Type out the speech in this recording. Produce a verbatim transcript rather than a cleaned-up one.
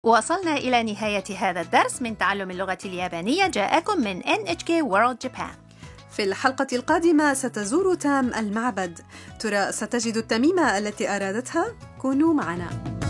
وصلنا إلى نهاية هذا الدرس من تعلم اللغة اليابانية، جاءكم من إن إتش كي World Japan. في الحلقة القادمة ستزور تام المعبد. ترى ستجد التميمة التي أرادتها؟ كونوا معنا.